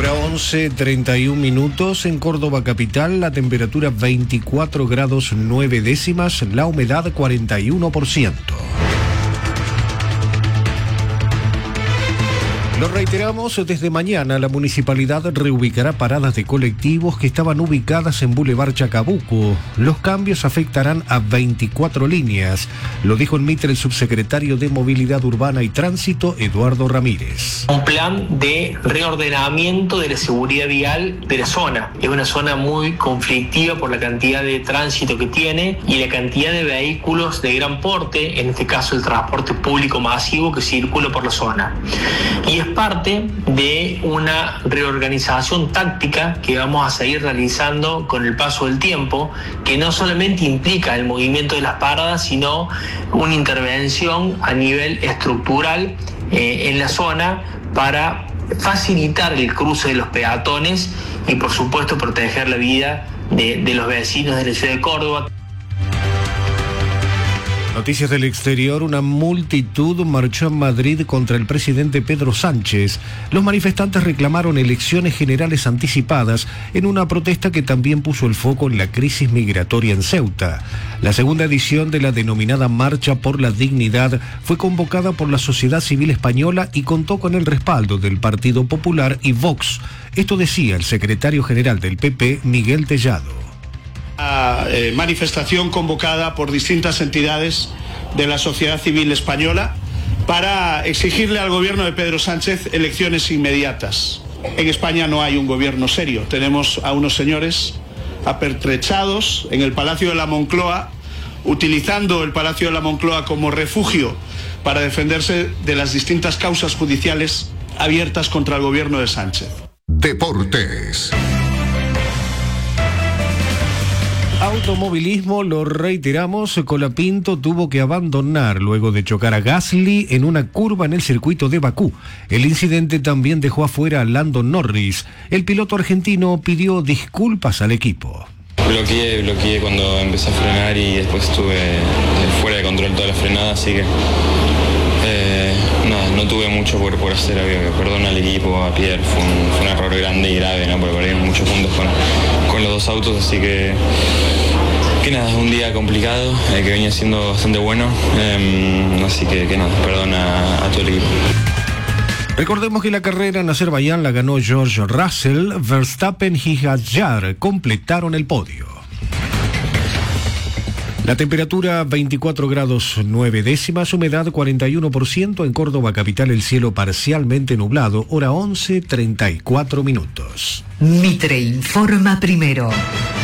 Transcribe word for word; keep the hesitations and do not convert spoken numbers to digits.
Hora once, treinta y un minutos. En Córdoba capital, la temperatura veinticuatro grados nueve décimas, la humedad cuarenta y uno por ciento. Lo reiteramos, desde mañana la municipalidad reubicará paradas de colectivos que estaban ubicadas en Boulevard Chacabuco. Los cambios afectarán a veinticuatro líneas, lo dijo en Mitre el subsecretario de Movilidad Urbana y Tránsito, Eduardo Ramírez. Un plan de reordenamiento de la seguridad vial de la zona. Es una zona muy conflictiva por la cantidad de tránsito que tiene y la cantidad de vehículos de gran porte, en este caso el transporte público masivo que circula por la zona. Y es parte de una reorganización táctica que vamos a seguir realizando con el paso del tiempo, que no solamente implica el movimiento de las paradas, sino una intervención a nivel estructural eh, en la zona para facilitar el cruce de los peatones y, por supuesto, proteger la vida de, de los vecinos de la ciudad de Córdoba. Noticias del exterior. Una multitud marchó en Madrid contra el presidente Pedro Sánchez. Los manifestantes reclamaron elecciones generales anticipadas en una protesta que también puso el foco en la crisis migratoria en Ceuta. La segunda edición de la denominada Marcha por la Dignidad fue convocada por la sociedad civil española y contó con el respaldo del Partido Popular y Vox. Esto decía el secretario general del P P, Miguel Tellado. Eh, manifestación convocada por distintas entidades de la sociedad civil española para exigirle al gobierno de Pedro Sánchez elecciones inmediatas. En España no hay un gobierno serio, tenemos a unos señores apertrechados en el Palacio de la Moncloa, utilizando el Palacio de la Moncloa como refugio para defenderse de las distintas causas judiciales abiertas contra el gobierno de Sánchez. Deportes. Automovilismo, lo reiteramos, Colapinto tuvo que abandonar luego de chocar a Gasly en una curva en el circuito de Bakú. El incidente también dejó afuera a Lando Norris. El piloto argentino pidió disculpas al equipo. Bloqueé, bloqueé cuando empecé a frenar y después estuve fuera de control toda la frenada, así que eh, nada, no tuve mucho por, por hacer. Perdón al equipo, a Pierre, fue un, fue un error grande y grave, ¿no? Porque perdimos muchos puntos con, con los dos autos, así que que nada, es un día complicado, eh, que venía siendo bastante bueno, eh, así que, que nada, perdón a, a todo el equipo. Recordemos que la carrera en Azerbaiyán la ganó George Russell. Verstappen y Hadjar completaron el podio. La temperatura veinticuatro grados nueve décimas, humedad cuarenta y uno por ciento. En Córdoba capital el cielo parcialmente nublado, hora once, treinta y cuatro minutos. Mitre informa primero.